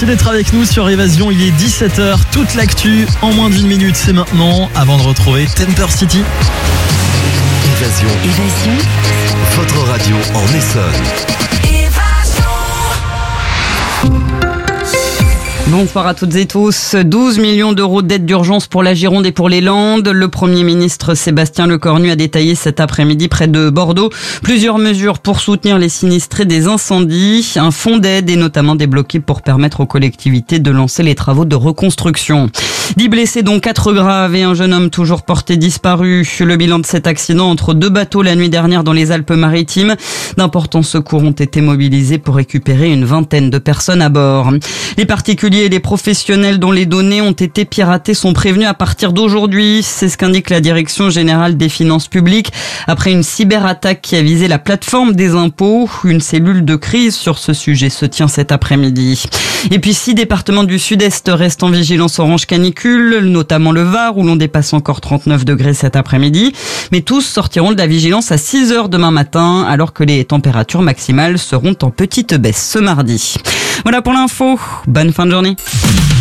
Merci d'être avec nous sur Évasion. Il est 17h. Toute l'actu en moins d'1 minute, c'est maintenant. Avant de retrouver Temper City. Évasion. Votre radio en Essonne. Bonsoir à toutes et tous. 12 millions d'euros d'aide d'urgence pour la Gironde et pour les Landes. Le Premier ministre Sébastien Lecornu a détaillé cet après-midi près de Bordeaux plusieurs mesures pour soutenir les sinistrés des incendies. Un fonds d'aide est notamment débloqué pour permettre aux collectivités de lancer les travaux de reconstruction. 10 blessés dont 4 graves et un jeune homme toujours porté disparu. Le bilan de cet accident entre 2 bateaux la nuit dernière dans les Alpes-Maritimes. D'importants secours ont été mobilisés pour récupérer une vingtaine de personnes à bord. Les particuliers et les professionnels dont les données ont été piratées sont prévenus à partir d'aujourd'hui. C'est ce qu'indique la Direction générale des finances publiques après une cyberattaque qui a visé la plateforme des impôts. Une cellule de crise sur ce sujet se tient cet après-midi. Et puis 6 départements du sud-est restent en vigilance orange canicule, notamment le Var où l'on dépasse encore 39 degrés cet après-midi. Mais tous sortiront de la vigilance à 6h demain matin alors que les températures maximales seront en petite baisse ce mardi. Voilà pour l'info. Bonne fin de journée.